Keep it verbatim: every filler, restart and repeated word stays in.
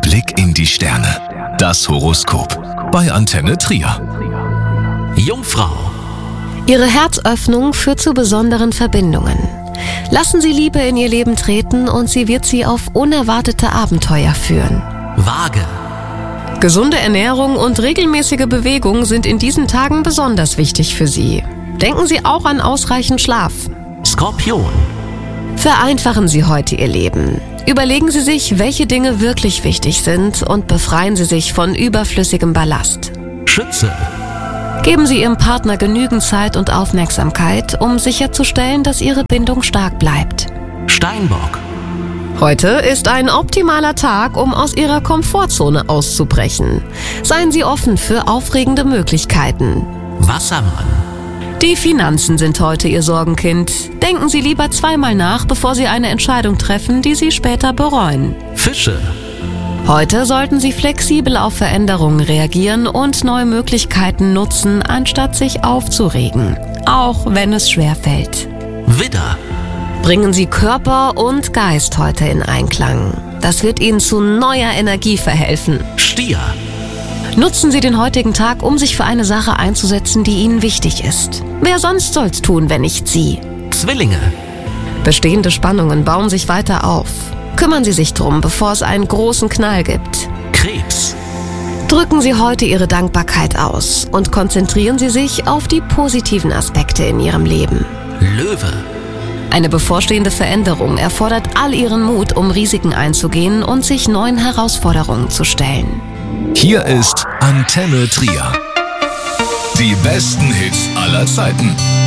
Blick in die Sterne. Das Horoskop bei Antenne Trier. Jungfrau. Ihre Herzöffnung führt zu besonderen Verbindungen. Lassen Sie Liebe in Ihr Leben treten und sie wird Sie auf unerwartete Abenteuer führen. Waage. Gesunde Ernährung und regelmäßige Bewegung sind in diesen Tagen besonders wichtig für Sie. Denken Sie auch an ausreichend Schlaf. Skorpion. Vereinfachen Sie heute Ihr Leben. Überlegen Sie sich, welche Dinge wirklich wichtig sind und befreien Sie sich von überflüssigem Ballast. Schütze. Geben Sie Ihrem Partner genügend Zeit und Aufmerksamkeit, um sicherzustellen, dass Ihre Bindung stark bleibt. Steinbock. Heute ist ein optimaler Tag, um aus Ihrer Komfortzone auszubrechen. Seien Sie offen für aufregende Möglichkeiten. Wassermann. Die Finanzen sind heute Ihr Sorgenkind. Denken Sie lieber zweimal nach, bevor Sie eine Entscheidung treffen, die Sie später bereuen. Fische. Heute sollten Sie flexibel auf Veränderungen reagieren und neue Möglichkeiten nutzen, anstatt sich aufzuregen, auch wenn es schwerfällt. Widder. Bringen Sie Körper und Geist heute in Einklang. Das wird Ihnen zu neuer Energie verhelfen. Stier. Nutzen Sie den heutigen Tag, um sich für eine Sache einzusetzen, die Ihnen wichtig ist. Wer sonst soll's tun, wenn nicht Sie? Zwillinge. Bestehende Spannungen bauen sich weiter auf. Kümmern Sie sich drum, bevor es einen großen Knall gibt. Krebs. Drücken Sie heute Ihre Dankbarkeit aus und konzentrieren Sie sich auf die positiven Aspekte in Ihrem Leben. Löwe. Eine bevorstehende Veränderung erfordert all Ihren Mut, um Risiken einzugehen und sich neuen Herausforderungen zu stellen. Hier ist Antenne Trier. Die besten Hits aller Zeiten.